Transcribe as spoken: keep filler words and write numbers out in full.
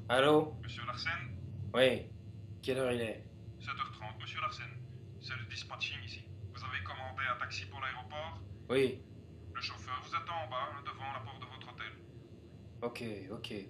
Allô? Monsieur Larsen? Oui. Quelle heure il est? sept heures trente, monsieur Larsen. C'est le dispatching ici. Vous avez commandé un taxi pour l'aéroport? Oui. Le chauffeur vous attend en bas, devant la porte de votre hôtel. Ok, ok.